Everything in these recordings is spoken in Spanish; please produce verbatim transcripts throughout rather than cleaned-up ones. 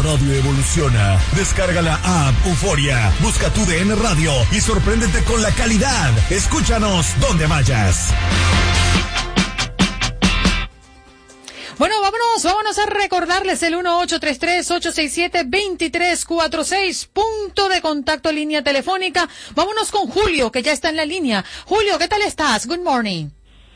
radio evoluciona. Descarga la app Euforia, busca tu D N Radio y sorpréndete con la calidad. Escúchanos donde vayas. Bueno, vámonos, vámonos a recordarles el uno ocho tres tres, ocho seis siete, dos tres cuatro seis, punto de contacto, línea telefónica. Vámonos con Julio, que ya está en la línea. Julio, ¿qué tal estás? Good morning.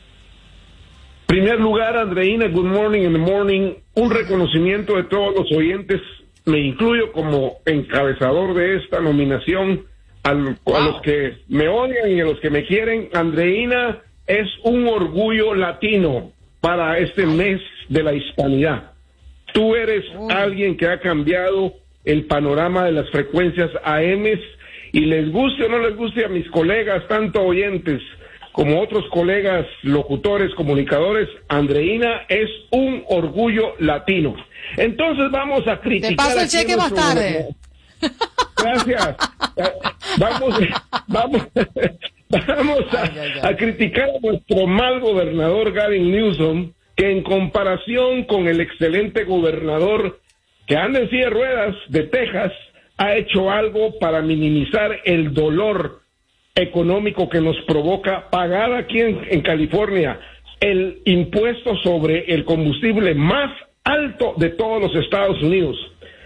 Primer lugar, Andreina, good morning in the morning. Un reconocimiento de todos los oyentes. Me incluyo como encabezador de esta nominación al, wow. a los que me odian y a los que me quieren. Andreina es un orgullo latino para este mes de la hispanidad. Tú eres oh. alguien que ha cambiado el panorama de las frecuencias A Ms y les guste o no les guste a mis colegas, tanto oyentes como otros colegas locutores, comunicadores, Andreina es un orgullo latino. Entonces vamos a criticar... Te paso el cheque más tarde. Gracias. Vamos, vamos, vamos a, ay, ay, ay. a criticar a nuestro mal gobernador Gavin Newsom, que en comparación con el excelente gobernador que anda en silla de ruedas de Texas, ha hecho algo para minimizar el dolor económico que nos provoca pagar aquí en, en California el impuesto sobre el combustible más alto de todos los Estados Unidos.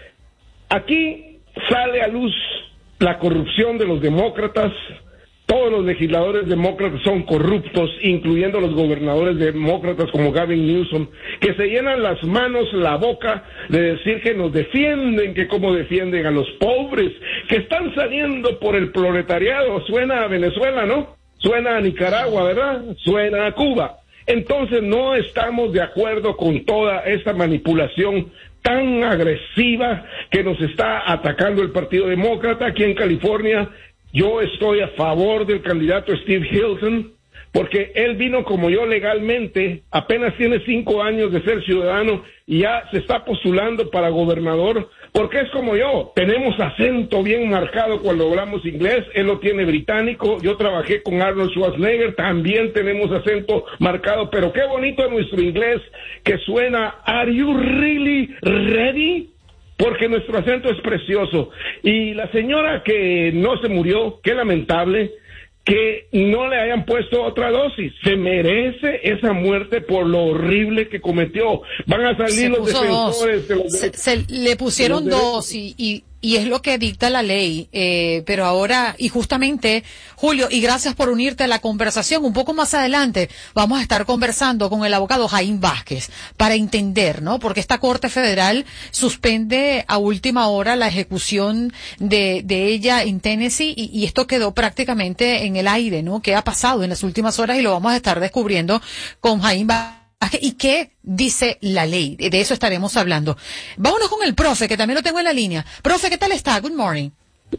Aquí sale a luz la corrupción de los demócratas. Todos los legisladores demócratas son corruptos, incluyendo los gobernadores demócratas como Gavin Newsom, que se llenan las manos, la boca de decir que nos defienden, que cómo defienden a los pobres, que están saliendo por el proletariado. Suena a Venezuela, ¿no? Suena a Nicaragua, ¿verdad? Suena a Cuba. Entonces no estamos de acuerdo con toda esta manipulación tan agresiva que nos está atacando el Partido Demócrata aquí en California. Yo estoy a favor del candidato Steve Hilton, porque él vino como yo legalmente, apenas tiene cinco años de ser ciudadano y ya se está postulando para gobernador, porque es como yo, tenemos acento bien marcado cuando hablamos inglés, él lo tiene británico, yo trabajé con Arnold Schwarzenegger, también tenemos acento marcado, pero qué bonito es nuestro inglés, que suena, ¿Are you really ready? Porque nuestro acento es precioso. Y la señora que no se murió, qué lamentable, que no le hayan puesto otra dosis. Se merece esa muerte por lo horrible que cometió. Van a salir se los defensores. De los se, se le pusieron de dos y, y, y es lo que dicta la ley. Eh, pero ahora, y justamente, Julio, y gracias por unirte a la conversación. Un poco más adelante vamos a estar conversando con el abogado Jaime Vázquez para entender, ¿no? Porque esta Corte Federal suspende a última hora la ejecución de, de ella en Tennessee y, y esto quedó prácticamente en el aire, ¿no? ¿Qué ha pasado en las últimas horas? Y lo vamos a estar descubriendo con Jaime Vázquez. ¿Y qué dice la ley? De eso estaremos hablando. Vámonos con el profe, que también lo tengo en la línea. Profe, ¿qué tal está? Good morning.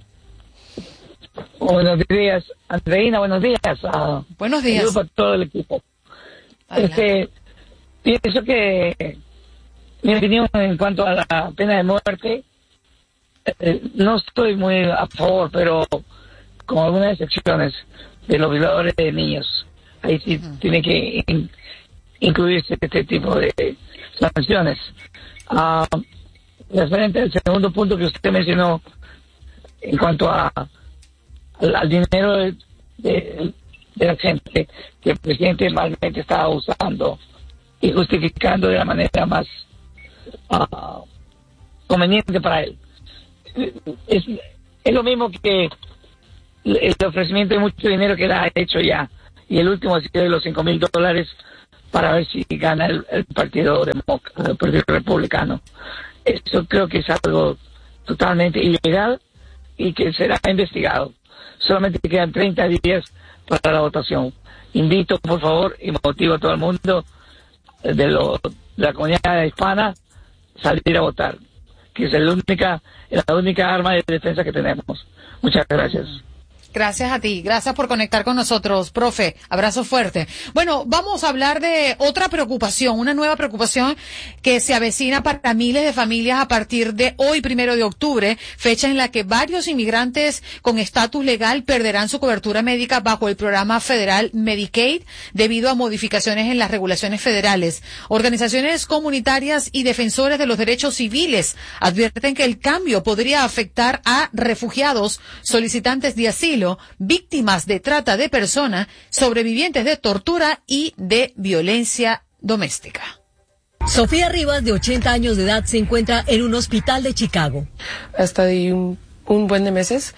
Buenos días, Andreina, buenos días. Uh, buenos días. Saludos para todo el equipo. Este, pienso que mi opinión en cuanto a la pena de muerte, eh, no estoy muy a favor, pero con algunas excepciones de los violadores de niños. Ahí sí uh-huh. tiene que in, incluirse este tipo de sanciones. Uh, referente al segundo punto que usted mencionó en cuanto a al, al dinero de, de, de la gente que el presidente malmente estaba usando y justificando de la manera más uh, conveniente para él. Es, es lo mismo que el ofrecimiento de mucho dinero que él ha hecho ya, y el último ha sido de los cinco mil dólares para ver si gana el, el partido demócrata, el partido republicano. Eso creo que es algo totalmente ilegal y que será investigado. Solamente quedan treinta días para la votación. Invito, por favor, y motivo a todo el mundo de, lo, de la comunidad hispana a salir a votar, que es la única, la única arma de defensa que tenemos. Muchas gracias. Gracias a ti, gracias por conectar con nosotros, profe, abrazo fuerte. Bueno, vamos a hablar de otra preocupación, una nueva preocupación que se avecina para miles de familias a partir de hoy, primero de octubre, fecha en la que varios inmigrantes con estatus legal perderán su cobertura médica bajo el programa federal Medicaid debido a modificaciones en las regulaciones federales. Organizaciones comunitarias y defensores de los derechos civiles advierten que el cambio podría afectar a refugiados, solicitantes de asilo, víctimas de trata de personas, sobrevivientes de tortura y de violencia doméstica. Sofía Rivas, de ochenta años de edad, se encuentra en un hospital de Chicago. Hasta de un, un buen de meses.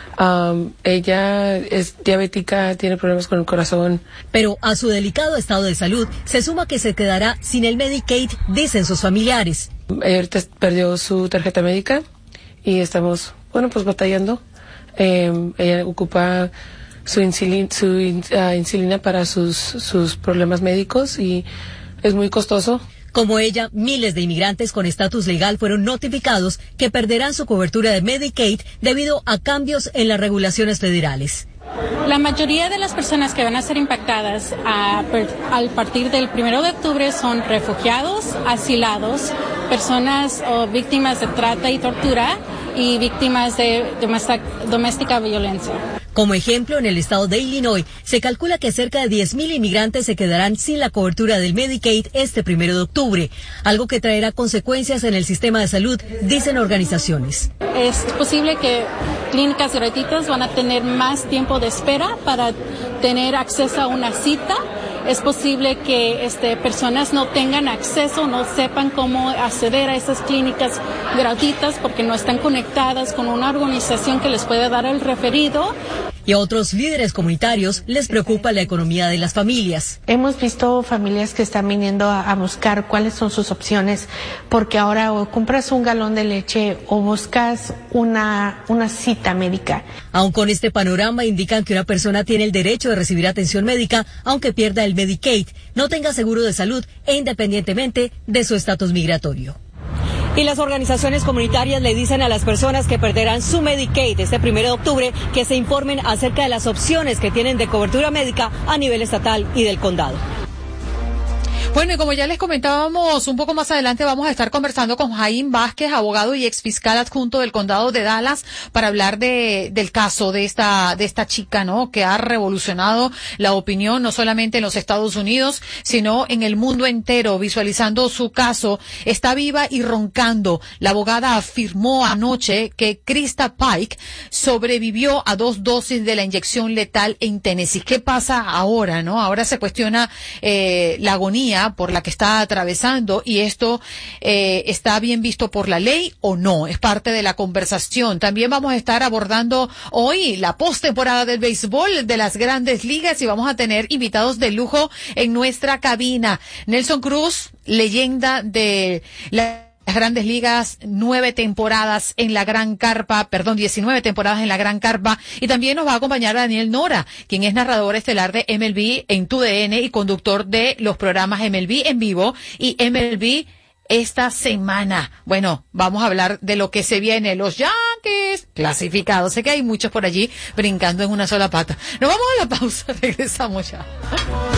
Um, ella es diabética, tiene problemas con el corazón. Pero a su delicado estado de salud se suma que se quedará sin el Medicaid, dicen sus familiares. Ella ahorita perdió su tarjeta médica y estamos, bueno, pues batallando. Eh, ella ocupa su, insulin, su uh, insulina para sus, sus problemas médicos y es muy costoso. Como ella, miles de inmigrantes con estatus legal fueron notificados que perderán su cobertura de Medicaid debido a cambios en las regulaciones federales. La mayoría de las personas que van a ser impactadas a, per, al partir del primero de octubre son refugiados, asilados, personas o víctimas de trata y tortura y víctimas de doméstica, doméstica violencia. Como ejemplo, en el estado de Illinois, se calcula que cerca de diez mil inmigrantes se quedarán sin la cobertura del Medicaid este primero de octubre, algo que traerá consecuencias en el sistema de salud, dicen organizaciones. Es posible que clínicas gratuitas van a tener más tiempo de espera para tener acceso a una cita. Es posible que este, personas no tengan acceso, no sepan cómo acceder a esas clínicas gratuitas porque no están conectadas con una organización que les pueda dar el referido. Y a otros líderes comunitarios les preocupa la economía de las familias. Hemos visto familias que están viniendo a, a buscar cuáles son sus opciones, porque ahora o compras un galón de leche o buscas una, una cita médica. Aun con este panorama indican que una persona tiene el derecho de recibir atención médica aunque pierda el Medicaid, no tenga seguro de salud e independientemente de su estatus migratorio. Y las organizaciones comunitarias le dicen a las personas que perderán su Medicaid este primero de octubre que se informen acerca de las opciones que tienen de cobertura médica a nivel estatal y del condado. Bueno, y como ya les comentábamos, un poco más adelante vamos a estar conversando con Jaime Vázquez, abogado y exfiscal adjunto del condado de Dallas, para hablar de, del caso de esta, de esta chica, ¿no? Que ha revolucionado la opinión, no solamente en los Estados Unidos, sino en el mundo entero, visualizando su caso. Está viva y roncando. La abogada afirmó anoche que Krista Pike sobrevivió a dos dosis de la inyección letal en Tennessee. ¿Qué pasa ahora, no? Ahora se cuestiona, eh, la agonía por la que está atravesando y esto eh, está bien visto por la ley o no, es parte de la conversación. También vamos a estar abordando hoy la postemporada del béisbol de las Grandes Ligas y vamos a tener invitados de lujo en nuestra cabina. Nelson Cruz, leyenda de la Las Grandes Ligas, nueve temporadas en la Gran Carpa, perdón, diecinueve temporadas en la Gran Carpa, y también nos va a acompañar Daniel Nora, quien es narrador estelar de M L B en Tu D N y conductor de los programas M L B en vivo y M L B esta semana. Bueno, vamos a hablar de lo que se viene, los Yankees clasificados. Sé que hay muchos por allí brincando en una sola pata. Nos vamos a la pausa, regresamos ya.